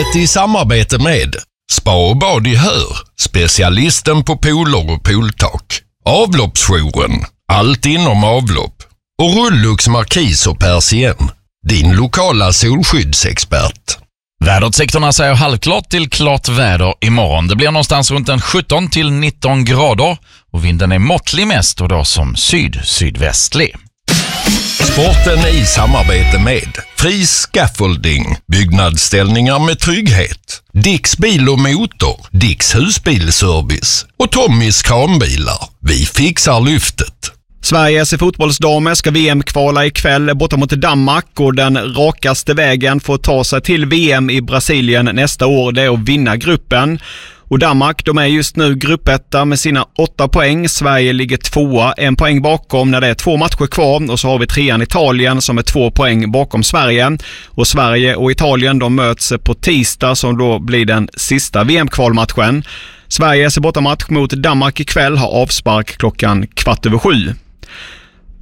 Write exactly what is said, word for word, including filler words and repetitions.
Programmet i samarbete med Spa och bad i Hör, specialisten på pooler och pooltak. Avloppsjouren, allt inom avlopp. Och Rullux Markis och Persien, din lokala solskyddsexpert. Väderutsikterna säger halvklart till klart väder imorgon. Det blir någonstans runt en sjutton till nitton grader och vinden är måttlig mest och då som syd-sydvästlig. Sporten i samarbete med Fris Scaffolding, byggnadsställningar med trygghet. Dicks bil och motor, Dicks husbilservice och Tommys kranbilar. Vi fixar lyftet. Sveriges fotbollsdamer ska V M-kvala ikväll borta mot Danmark och den rakaste vägen för att ta sig till V M i Brasilien nästa år det är att vinna gruppen. Och Danmark, de är just nu gruppetta med sina åtta poäng. Sverige ligger tvåa, en poäng bakom när det är två matcher kvar. Och så har vi trean Italien som är två poäng bakom Sverige. Och Sverige och Italien de möts på tisdag som då blir den sista V M-kvalmatchen. Sveriges bortamatch mot Danmark ikväll har avspark klockan kvart över sju.